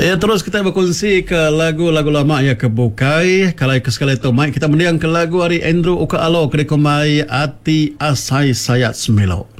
Ya, terus kita berkongsi ke lagu-lagu lama yang kebukai. Kalau sekali itu, mai kita mendiang ke lagu dari Andrew Uka Alo, kedai komai Ati Asai Sayat Semelo.